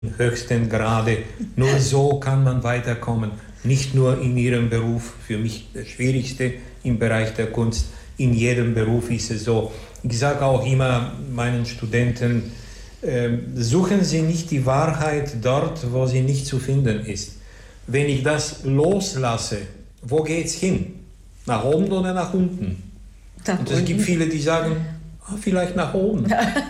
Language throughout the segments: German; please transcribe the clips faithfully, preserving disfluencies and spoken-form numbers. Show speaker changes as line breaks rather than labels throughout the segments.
im höchsten Grade. Nur so kann man weiterkommen. Nicht nur in ihrem Beruf, für mich das Schwierigste im Bereich der Kunst. In jedem Beruf ist es so. Ich sage auch immer meinen Studenten, äh, suchen Sie nicht die Wahrheit dort, wo sie nicht zu finden ist. Wenn ich das loslasse, wo geht's hin? Nach oben oder nach unten?
Nach
Und es
unten.
gibt viele, die sagen, ah, vielleicht nach oben.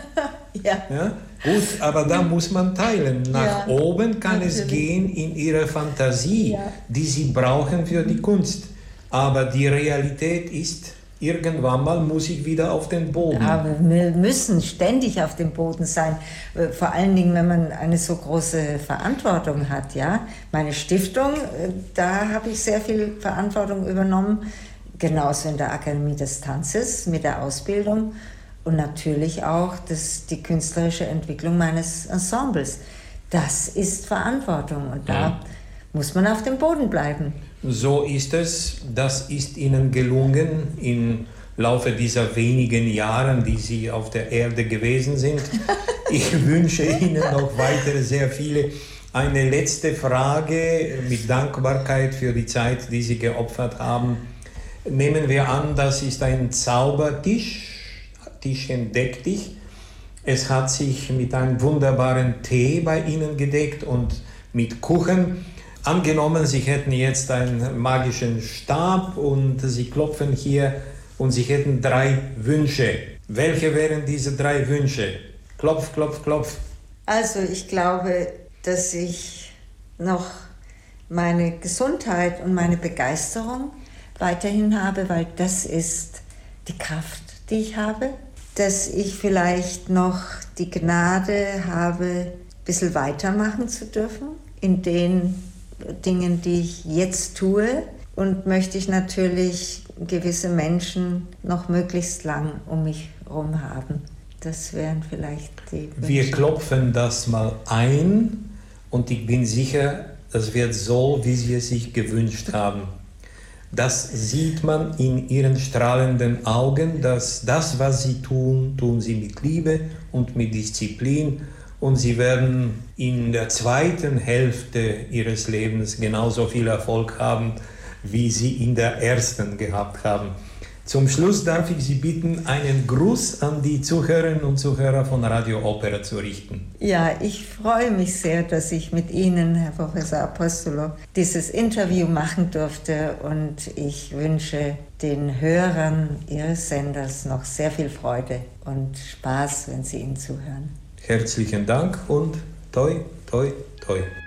Ja.
Ja? Gut, aber da muss man teilen. Nach
Ja,
oben kann
natürlich.
es gehen in ihre Fantasie,
Ja.
die sie brauchen für die Kunst. Aber die Realität ist, irgendwann mal muss ich wieder auf den Boden.
Aber wir müssen ständig auf dem Boden sein, vor allen Dingen, wenn man eine so große Verantwortung hat. Ja? Meine Stiftung, da habe ich sehr viel Verantwortung übernommen, genauso in der Akademie des Tanzes mit der Ausbildung und natürlich auch das, die künstlerische Entwicklung meines Ensembles. Das ist Verantwortung und da
Ja.
muss man auf dem Boden bleiben.
So ist es. Das ist Ihnen gelungen im Laufe dieser wenigen Jahre, die Sie auf der Erde gewesen sind. Ich wünsche Ihnen noch weitere sehr viele. Eine letzte Frage mit Dankbarkeit für die Zeit, die Sie geopfert haben. Nehmen wir an, das ist ein Zaubertisch. Tischchen deck dich. Es hat sich mit einem wunderbaren Tee bei Ihnen gedeckt und mit Kuchen. Angenommen, Sie hätten jetzt einen magischen Stab und Sie klopfen hier und Sie hätten drei Wünsche. Welche wären diese drei Wünsche? Klopf, klopf, klopf.
Also ich glaube, dass ich noch meine Gesundheit und meine Begeisterung weiterhin habe, weil das ist die Kraft, die ich habe. Dass ich vielleicht noch die Gnade habe, ein bisschen weitermachen zu dürfen in den Dingen, die ich jetzt tue. Und möchte ich natürlich gewisse Menschen noch möglichst lang um mich herum haben. Das wären vielleicht die Wünsche.
Wir klopfen das mal ein und ich bin sicher, das wird so, wie Sie es sich gewünscht haben. Das sieht man in Ihren strahlenden Augen, dass das, was Sie tun, tun Sie mit Liebe und mit Disziplin. Und Sie werden in der zweiten Hälfte Ihres Lebens genauso viel Erfolg haben, wie Sie in der ersten gehabt haben. Zum Schluss darf ich Sie bitten, einen Gruß an die Zuhörerinnen und Zuhörer von Radio Opera zu richten.
Ja, ich freue mich sehr, dass ich mit Ihnen, Herr Professor Apostolo, dieses Interview machen durfte und ich wünsche den Hörern Ihres Senders noch sehr viel Freude und Spaß, wenn Sie ihnen zuhören.
Herzlichen Dank und toi, toi, toi.